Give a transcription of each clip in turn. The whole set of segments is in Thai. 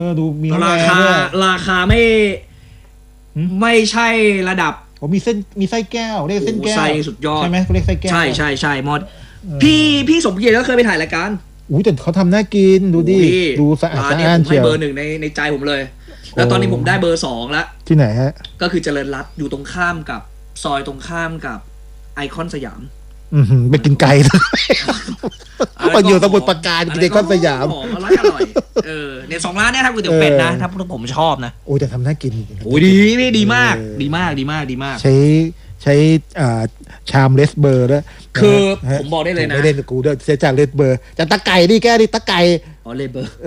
ดูมีราคาราคาไม่ใช่ระดับผมมีเส้นมีไส้แก้วเรียกเส้นแก้วไส้สุดยอดใช่ไหมเขาเรียกไส้แก้วใช่มอดพี่สมเกียรติก็เคยไปถ่ายรายการแต่เขาทำน่ากินดูดิดูสะอาดสะอ้านเชียวเบอร์หนึ่งในใจผมเลยแล้วตอนนี้ผมได้เบอร์2แล้วที่ไหนฮะก็คือเจริญรัตน์อยู่ตรงข้ามกับซอยตรงข้ามกับไอคอนสยามไปกินไก่มันอยู่สมุทรปราการกินไอคอนสยามอร่อยเนี่ย2 ร้านเนี่ยถ้าก๋วยเตี๋ยวเป็ดนะถ้าผมชอบนะแต่ทำน่ากินดีมากใช้ชามเลสเบอร์ด้วยคือผมบอกได้เลยนะไม่เล่นกูด้วยเสียจากเลสเบอร์จะตะไก่ดิแกดิตะไก่เลสเบอร์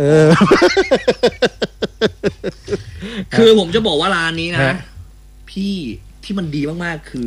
คือผมจะบอกว่าร้านนี้นะพี่ที่มันดีมากๆคือ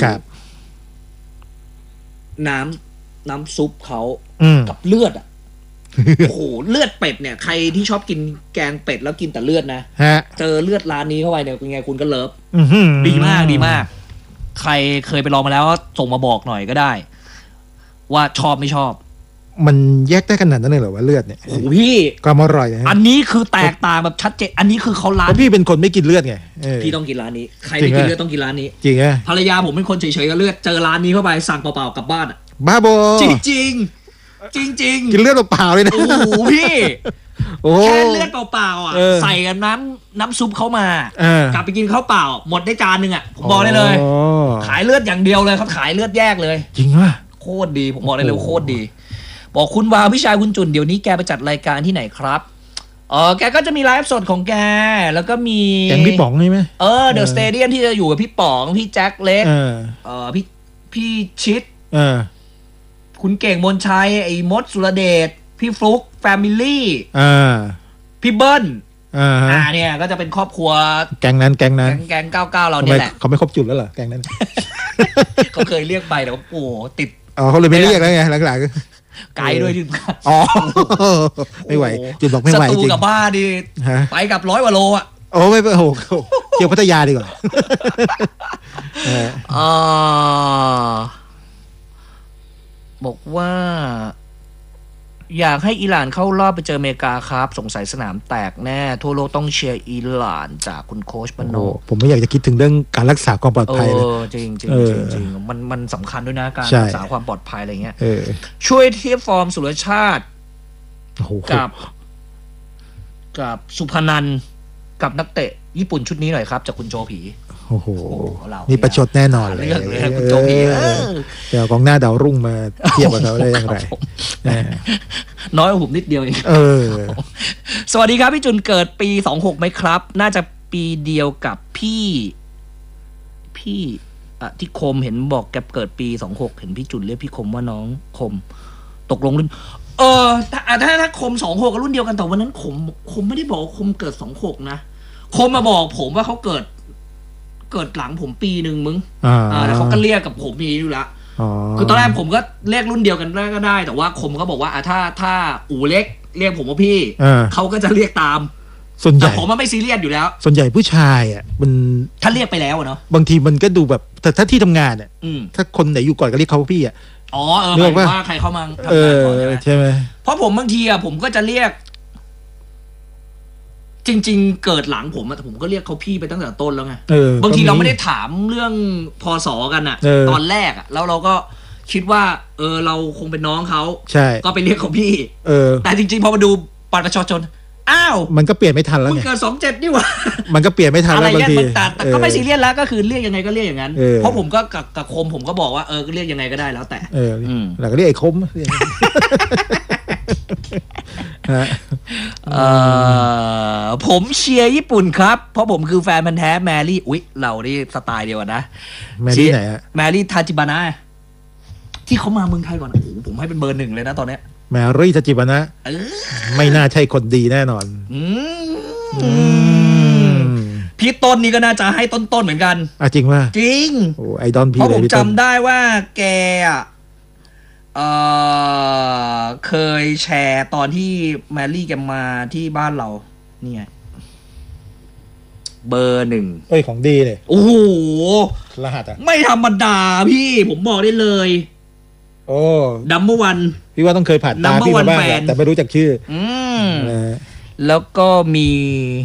น้ำซุปเขากับเลือดโอ้โหเลือดเป็ดเนี่ยใครที่ชอบกินแกงเป็ดแล้วกินแต่เลือดนะเจอเลือดร้านนี้เข้าไปเนี่ยเป็นไงคุณก็เลิฟดีมากใครเคยไปลองมาแล้วส่งมาบอกหน่อยก็ได้ว่าชอบไม่ชอบมันแยกได้ขนาดนั้นเลยเหรอว่าเลือดเนี่ยโอ้พี่ความอร่อยนะอันนี้คือแตกต่างแบบชัดเจนอันนี้คือเขาร้านพี่เป็นคนไม่กินเลือดไงพี่ต้องกินร้านนี้ใครไม่กินเลือดต้องกินร้านนี้จริงภรรยาผมเป็นคนเฉยๆกับเลือดเจอร้านนี้เข้าไปสั่งเปล่าๆกลับบ้านบ้าบอจริงกินเลือดเปล่าเลยนะโอ้โหพี่แค่เลือดเปล่าๆใส่กับน้ำซุปเข้ามากลับไปกินข้าวเปล่าหมดได้จานนึงผมบอกได้เลยขายเลือดอย่างเดียวเลยเขาขายเลือดแยกเลยจริงป่ะโคตรดีผมบอกได้เลยโคตรดีบอกคุณวาวพี่ชายคุณจุนเดี๋ยวนี้แกไปจัดรายการที่ไหนครับแกก็จะมีไลฟ์สดของแกแล้วก็มีแกงพี่ป๋องใช่ไหมเดอะสเตเดียมที่จะอยู่กับพี่ป๋องพี่แจ็คเล็กพี่ชิดคุณเก่งมนชัยไอ้มดสุรเดชพี่ฟลุ๊กแฟมิลี่พี่เบิ้ลเนี่ยก็จะเป็นครอบครัวแกงนั้นแกง99เราเนี่ยแหละเขาไม่ครบจุดแล้วเหรอแกงนั้นเขาเคยเรียกไปแต่ว่าโอ้ติดเขาเลยไม่เรียกแล้วไงหลังๆไกลด้วยจุดไม่ไหวจุดบอกไม่ไหวจริงสตูกับบ้าดิไปกับ100 กว่าโลไม่โอ้โหเที่ยวพัทยาดีกว่าบอกว่าอยากให้อิหร่านเข้ารอบไปเจออเมริกาครับสงสัยสนามแตกแน่ทั่วโลกต้องเชียร์อิหร่านจากคุณโค้ชปโนผมไม่อยากจะคิดถึงเรื่องการรักษาความปลอดภัยเลยจริงมันสำคัญด้วยนะการรักษาความปลอดภัยอะไรเงี้ยช่วยเทียบฟอร์มสุรชาติกับสุพนันกับนักเตะญี่ปุ่นชุดนี้หน่อยครับจากคุณโจผีโอ้โหนี่ประชดแน่นอนเลยคุณโจผีเดี๋ยวกองหน้าดาวรุ่งมาเทียบกับเขาได้อย่างไรน้อยกว่าผมนิดเดียวเองสวัสดีครับพี่จุนเกิดปี26ไหมครับน่าจะปีเดียวกับพี่ที่คมเห็นบอกแกเกิดปี26เห็นพี่จุนเรียกพี่คมว่าน้องคมตกลงรุ่นถ้าคม26กับรุ่นเดียวกันแต่วันนั้นคมไม่ได้บอกคมเกิด26นะคมมาบอกผมว่าเขาเกิดหลังผมปีนึงมึงแล้วเขาก็เรียกกับผมนี้อยู่ละคือตอนแรกผมก็เรียกรุ่นเดียวกันก็ได้แต่ว่าคมก็บอกว่าถ้าอู่เล็กเรียกผมว่าพี่เขาก็จะเรียกตามส่วนใหญ่ผมมันไม่ซีเรียสอยู่แล้วส่วนใหญ่ผู้ชายมันถ้าเรียกไปแล้วเนาะบางทีมันก็ดูแบบแต่ถ้าที่ทำงานถ้าคนไหนอยู่ก่อนก็เรียกเขาพี่หมายว่าใครเข้ามาทำงานก่อนใช่ไหมเพราะผมบางทีผมก็จะเรียกจริงๆเกิดหลังผมแต่ผมก็เรียกเขาพี่ไปตั้งแต่ต้นแล้วไงบางทีเราไม่ได้ถามเรื่องพศกันตอนแรกแล้วเราก็คิดว่าเราคงเป็นน้องเขาก็ไปเรียกเขาพี่แต่จริงๆพอมาดูบัตรประชาชนอ้าวมันก็เปลี่ยนไม่ทันแล้วไงเกิด27นี่หว่ามันก็เปลี่ยนไม่ทันแล้วบางทีแต่ก็ไม่ซีเรียสแล้วก็คือเรียกยังไงก็เรียกอย่างนั้นเพราะผมก็กับคมผมก็บอกว่าก็เรียกยังไงก็ได้แล้วแต่แล้วก็เรียกไอ้คมผมเชียร์ญี่ปุ่นครับเพราะผมคือแฟนพันธุ์แท้แมรี่เรานี่สไตล์เดียวกันนะแมรี่ไหนแมรี่ทาจิบานะที่เขามาเมืองไทยก่อนผมให้เป็นเบอร์1เลยนะตอนนี้แมรี่ทาจิบานะไม่น่าใช่คนดีแน่นอนพี่ต้นนี่ก็น่าจะให้ต้นเหมือนกันจริงว่าจริงโอ้ไอดอลพี่เลยเพราะผมจำได้ว่าแกเคยแชร์ตอนที่แมรี่แกมาที่บ้านเรานี่ไงเบอร์1 ของดีเลยโอ้โหรหัสไม่ธรรมดาพี่ผมบอกได้เลยดัมเบอร์วันพี่ว่าต้องเคยผ่านตาพี่มาบ้างแต่ไม่รู้จักชื่อแล้วก็มี